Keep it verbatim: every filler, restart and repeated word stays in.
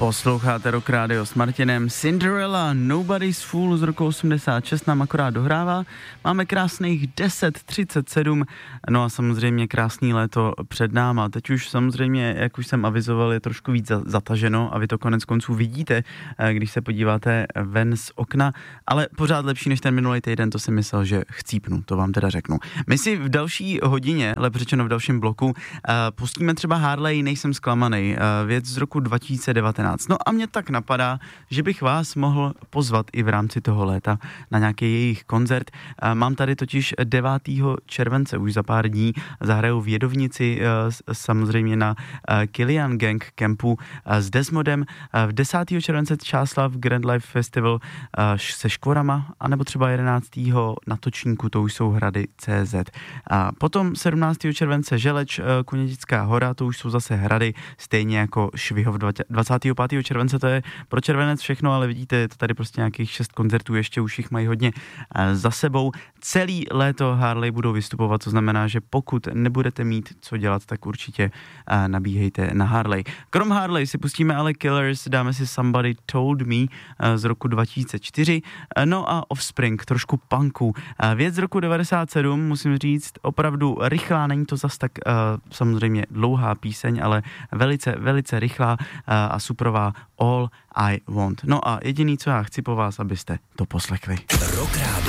Posloucháte Rock Radio s Martinem. Cinderella, Nobody's Fool z roku osmdesát šest nám akorát dohrává. Máme krásných deset třicet sedm, no a samozřejmě krásný léto před náma. Teď už samozřejmě, jak už jsem avizoval, je trošku víc zataženo a vy to konec konců vidíte, když se podíváte ven z okna, ale pořád lepší než ten minulý týden, to jsem myslel, že chcípnu, to vám teda řeknu. My si v další hodině, lepší řečeno v dalším bloku, pustíme třeba Harley, Nejsem zklamanej, věc z roku dva tisíce devatenáct. No a mě tak napadá, že bych vás mohl pozvat i v rámci toho léta na nějaký jejich koncert. Mám tady totiž devátého července, už za pár dní, zahrajou v Jedovnici, samozřejmě na Killian Gang Campu s Desmodem. V desátého července Čáslav Grand Life Festival se Škvorama, anebo třeba jedenáctého na Točínku, to už jsou hrady C Z. A potom sedmnáctého července Želeč, Kunětická hora, to už jsou zase hrady, stejně jako Švihov. dvacátého pátého července, to je pro červenec všechno, ale vidíte, je to tady prostě nějakých šest koncertů, ještě už jich mají hodně za sebou. Celý léto Harley budou vystupovat, to znamená, že pokud nebudete mít co dělat, tak určitě nabíhejte na Harley. Krom Harley si pustíme ale Killers, dáme si Somebody Told Me z roku dva tisíce čtyři, no a Offspring, trošku punku. Věc z roku devadesát sedm, musím říct, opravdu rychlá, není to zas tak samozřejmě dlouhá píseň, ale velice, velice rychlá a suprová All I Want. No a jediný, co já chci po vás, abyste to poslechli. Rock Radio.